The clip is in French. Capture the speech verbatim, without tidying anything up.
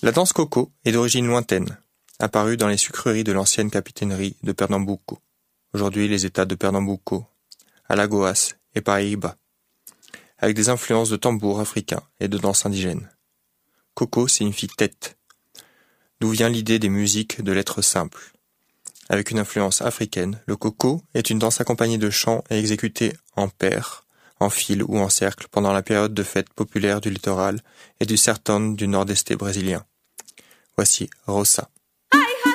La danse coco est d'origine lointaine, apparue dans les sucreries de l'ancienne capitainerie de Pernambuco, aujourd'hui les États de Pernambuco, Alagoas et Paraíba, avec des influences de tambour africain et de danse indigène. Coco signifie tête, d'où vient l'idée des musiques de lettres simples. Avec une influence africaine, le coco est une danse accompagnée de chants et exécutée en paire, en file ou en cercle pendant la période de fête populaire du littoral et du sertão du nord-est brésilien. Voici Roça.